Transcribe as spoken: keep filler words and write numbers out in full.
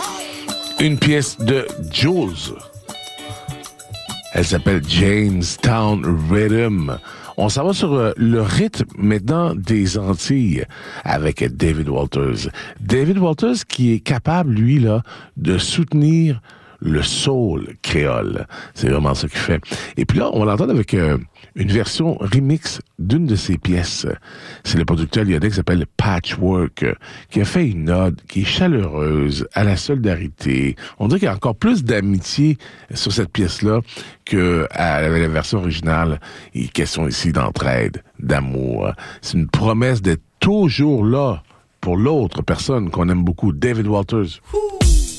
Une pièce de Jules. Elle s'appelle Jamestown Rhythm. On s'en va sur euh, le rythme maintenant des Antilles avec David Walters. David Walters qui est capable, lui, là, de soutenir le soul créole. C'est vraiment ça qu'il fait. Et puis là, on l'entend avec euh, une version remix d'une de ses pièces. C'est le producteur lyonnais qui s'appelle Patchwork, euh, qui a fait une ode qui est chaleureuse à la solidarité. On dirait qu'il y a encore plus d'amitié sur cette pièce-là que à la version originale. Il est question ici d'entraide, d'amour. C'est une promesse d'être toujours là pour l'autre personne qu'on aime beaucoup, David Walters. Ouh.